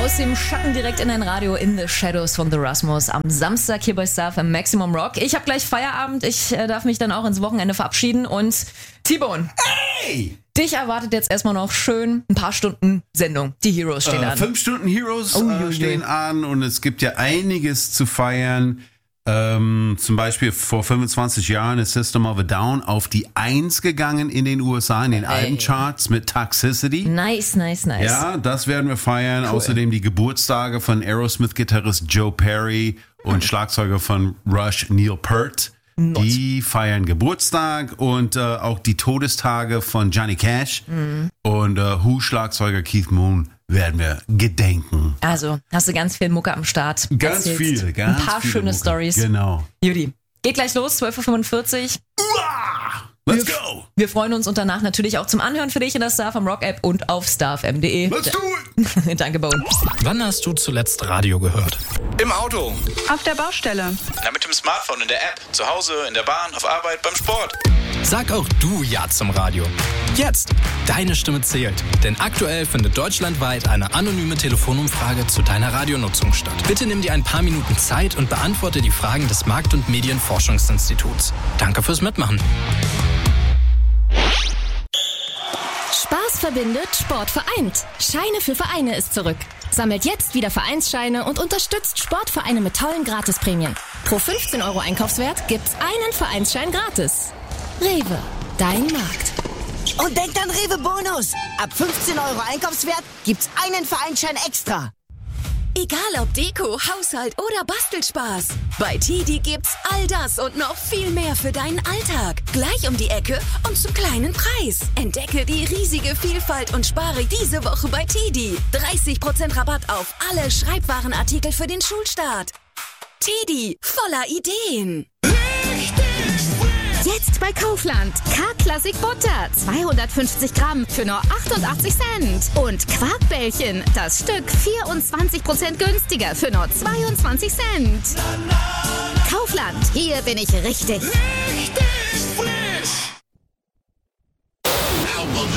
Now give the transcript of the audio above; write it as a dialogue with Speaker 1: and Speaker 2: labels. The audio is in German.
Speaker 1: Aus dem Schatten direkt in dein Radio, In the Shadows von The Rasmus am Samstag hier bei Star FM Maximum Rock. Ich habe gleich Feierabend, ich darf mich dann auch ins Wochenende verabschieden und T-Bone.
Speaker 2: Hey!
Speaker 1: Dich erwartet jetzt erstmal noch schön ein paar Stunden Sendung. Die Heroes stehen an.
Speaker 2: 5 Stunden Heroes stehen an und es gibt ja einiges zu feiern. Zum Beispiel vor 25 Jahren ist System of a Down auf die 1 gegangen in den USA, in den Albencharts mit Toxicity.
Speaker 1: Nice.
Speaker 2: Ja, das werden wir feiern. Cool. Außerdem die Geburtstage von Aerosmith-Gitarrist Joe Perry und Schlagzeuger von Rush Neil Peart. Die feiern Geburtstag und auch die Todestage von Johnny Cash und Who-Schlagzeuger Keith Moon werden wir gedenken.
Speaker 1: Also, hast du ganz viel Mucke am Start.
Speaker 2: Ganz viel.
Speaker 1: Ein paar schöne Stories.
Speaker 2: Genau.
Speaker 1: Judy, geht gleich los, 12.45 Uhr.
Speaker 2: Let's go!
Speaker 1: Wir freuen uns und danach natürlich auch zum Anhören für dich in der Star FM Rock App und auf starfm.de.
Speaker 2: Let's do
Speaker 1: it! Danke, Bone.
Speaker 3: Wann hast du zuletzt Radio gehört?
Speaker 4: Im Auto.
Speaker 5: Auf der Baustelle.
Speaker 4: Na, mit dem Smartphone in der App. Zu Hause, in der Bahn, auf Arbeit, beim Sport.
Speaker 3: Sag auch du Ja zum Radio. Jetzt! Deine Stimme zählt. Denn aktuell findet deutschlandweit eine anonyme Telefonumfrage zu deiner Radionutzung statt. Bitte nimm dir ein paar Minuten Zeit und beantworte die Fragen des Markt- und Medienforschungsinstituts. Danke fürs Mitmachen.
Speaker 6: Spaß verbindet, Sport vereint. Scheine für Vereine ist zurück. Sammelt jetzt wieder Vereinsscheine und unterstützt Sportvereine mit tollen Gratisprämien. Pro 15 € Einkaufswert gibt's einen Vereinsschein gratis. Rewe, dein Markt.
Speaker 7: Und denkt an Rewe Bonus. Ab 15 € Einkaufswert gibt's einen Vereinsschein extra.
Speaker 8: Egal ob Deko, Haushalt oder Bastelspaß. Bei TD gibt's all das und noch viel mehr für deinen Alltag. Gleich um die Ecke und zum kleinen Preis. Entdecke die riesige Vielfalt und spare diese Woche bei TD. 30% Rabatt auf alle Schreibwarenartikel für den Schulstart. TD, voller Ideen.
Speaker 6: Jetzt bei Kaufland. K-Classic Butter, 250 Gramm für nur 88 Cent. Und Quarkbällchen, das Stück 24% günstiger für nur 22 Cent. Kaufland, hier bin ich richtig.
Speaker 9: Richtig frisch.